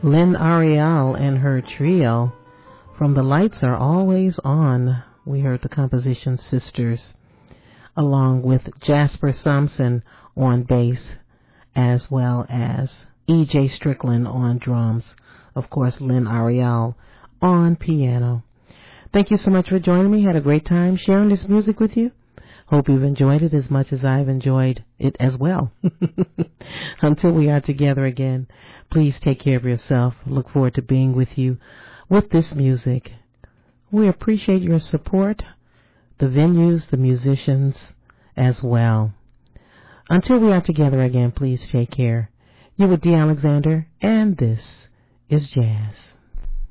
Lynn Ariel and her trio from The Lights Are Always On. We heard the composition Sisters, along with Jasper Sampson on bass, as well as E.J. Strickland on drums. Of course, Lynn Ariel on piano. Thank you so much for joining me. Had a great time sharing this music with you. Hope you've enjoyed it as much as I've enjoyed it as well. Until we are together again, please take care of yourself. Look forward to being with you with this music. We appreciate your support, the venues, the musicians as well. Until we are together again, please take care. You're with D. Alexander, and this is Jazz.